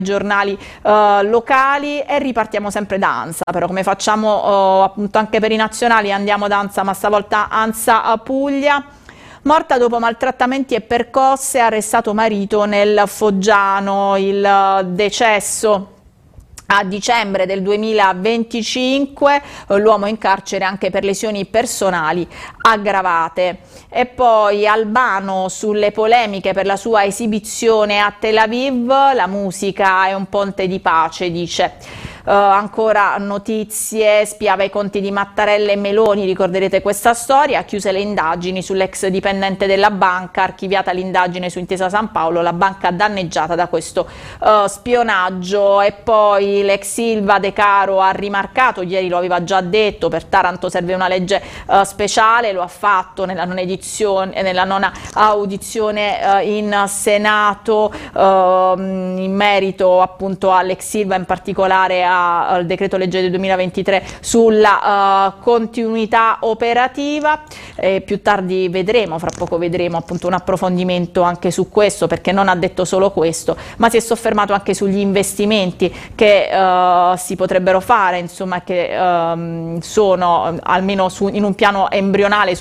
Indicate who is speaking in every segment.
Speaker 1: giornali locali e ripartiamo sempre da ANSA, però come facciamo appunto anche per i nazionali andiamo da ANSA, ma stavolta ANSA Puglia. Morta dopo maltrattamenti e percosse, arrestato marito nel Foggiano. Il decesso a dicembre del 2025, l'uomo in carcere anche per lesioni personali aggravate. E poi Albano sulle polemiche per la sua esibizione a Tel Aviv, la musica è un ponte di pace, dice. Ancora notizie, spiava i conti di Mattarella e Meloni, ricorderete questa storia, chiuse le indagini sull'ex dipendente della banca, archiviata l'indagine su Intesa San Paolo, la banca danneggiata da questo spionaggio. E poi l'ex Ilva De Caro ha rimarcato, ieri lo aveva già detto, per Taranto serve una legge speciale, lo ha fatto nella nona audizione in Senato in merito appunto all'ex Ilva, in particolare al decreto legge del 2023 sulla continuità operativa. Più tardi vedremo, fra poco vedremo appunto un approfondimento anche su questo, perché non ha detto solo questo, ma si è soffermato anche sugli investimenti che si potrebbero fare, insomma, che sono almeno in un piano embrionale,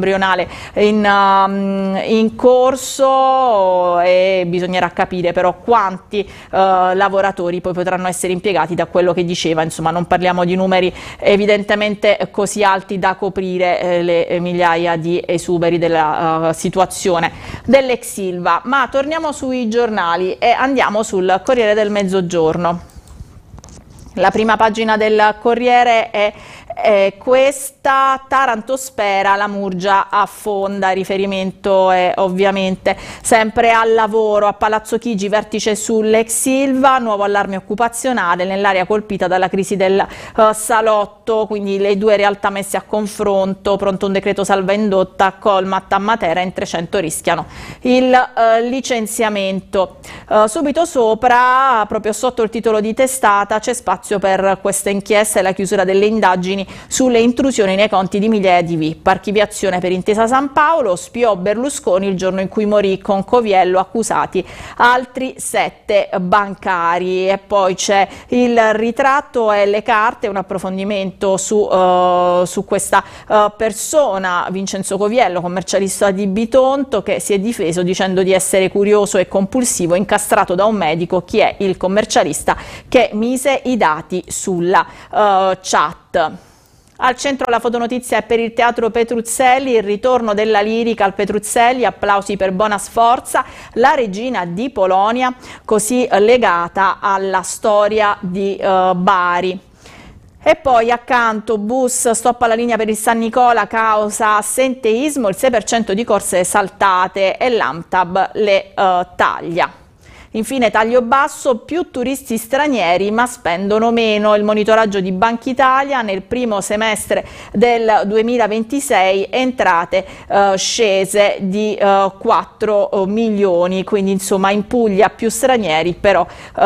Speaker 1: in corso, e bisognerà capire però quanti lavoratori poi potranno essere impiegati da quello che diceva. Insomma, non parliamo di numeri evidentemente così alti da coprire le migliaia di esuberi della situazione dell'ex Ilva. Ma torniamo sui giornali e andiamo sul Corriere del Mezzogiorno. La prima pagina del Corriere è questa: Taranto spera, la Murgia affonda. Riferimento è ovviamente sempre al lavoro. A Palazzo Chigi vertice sull'ex Ilva, nuovo allarme occupazionale nell'area colpita dalla crisi del salotto, quindi le due realtà messe a confronto. Pronto un decreto salvaindotta, Colmat a Matera, in 300 rischiano il licenziamento. Subito sopra, proprio sotto il titolo di testata, c'è spazio per questa inchiesta e la chiusura delle indagini sulle intrusioni nei conti di migliaia di VIP. Archiviazione per Intesa San Paolo, spiò Berlusconi il giorno in cui morì, con Coviello accusati altri 7 bancari. E poi c'è il ritratto e le carte, un approfondimento su questa persona, Vincenzo Coviello, commercialista di Bitonto, che si è difeso dicendo di essere curioso e compulsivo, incastrato da un medico. Chi è il commercialista che mise i dati sulla chat? Al centro la fotonotizia è per il Teatro Petruzzelli, il ritorno della lirica al Petruzzelli, applausi per Bona Sforza, la regina di Polonia, così legata alla storia di Bari. E poi accanto, bus, stop alla linea per il San Nicola, causa assenteismo, il 6% di corse saltate e l'AMTAB le taglia. Infine taglio basso, più turisti stranieri ma spendono meno. Il monitoraggio di Banca Italia: nel primo semestre del 2026 entrate scese di 4 milioni, quindi insomma in Puglia più stranieri, però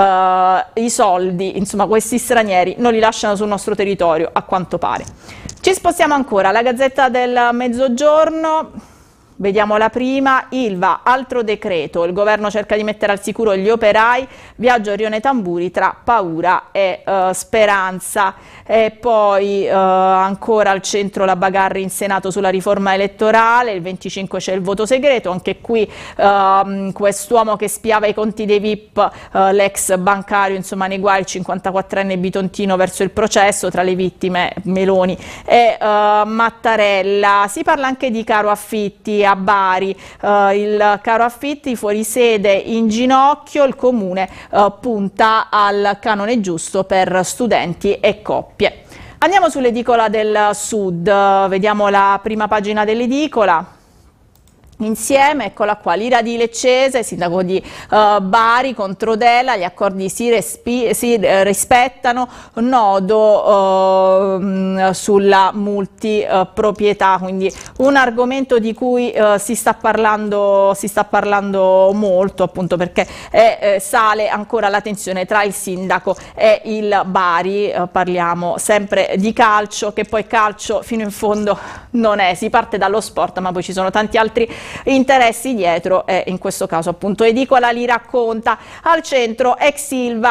Speaker 1: i soldi, insomma questi stranieri non li lasciano sul nostro territorio a quanto pare. Ci spostiamo ancora, la Gazzetta del Mezzogiorno. Vediamo la prima: Ilva, altro decreto, il governo cerca di mettere al sicuro gli operai, viaggio Rione Tamburi tra paura e speranza. E poi ancora al centro la bagarre in Senato sulla riforma elettorale, il 25 c'è il voto segreto, anche qui quest'uomo che spiava i conti dei VIP, l'ex bancario, insomma nei guai, il 54enne bitontino verso il processo, tra le vittime Meloni e Mattarella. Si parla anche di caro affitti a Bari, il caro affitti fuori sede in ginocchio, il comune punta al canone giusto per studenti e coppie. Andiamo sull'edicola del Sud, vediamo la prima pagina dell'edicola. Insieme, eccola qua, l'ira di Leccese, sindaco di Bari contro Della, gli accordi si rispettano, nodo sulla multiproprietà, quindi un argomento di cui si sta parlando molto, appunto perché sale ancora la tensione tra il sindaco e il Bari. Parliamo sempre di calcio, che poi calcio fino in fondo non è, si parte dallo sport ma poi ci sono tanti altri interessi dietro, e in questo caso appunto edicola li racconta. Al centro ex Ilva